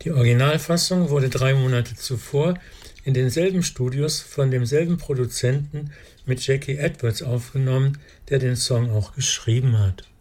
Die Originalfassung wurde 3 Monate zuvor in denselben Studios von demselben Produzenten mit Jackie Edwards aufgenommen, der den Song auch geschrieben hat.